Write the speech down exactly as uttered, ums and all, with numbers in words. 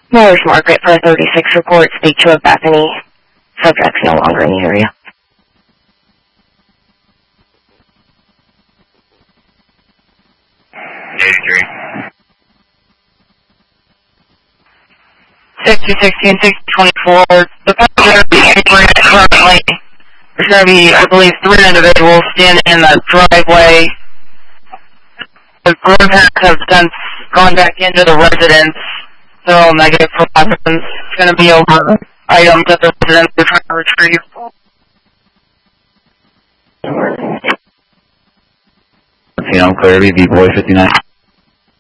Miller's Market for a thirty-six report. Speak to a Bethany. Subject's no longer in the area. eighty-three. sixty, sixty, and sixty twenty-four. The passenger is currently. There's going to be, I believe, three individuals standing in the driveway. The group have since gone back into the residence. So negative for weapons. It's going to be over items that the residents are trying to retrieve. I'm clear, B B boy fifty-nine.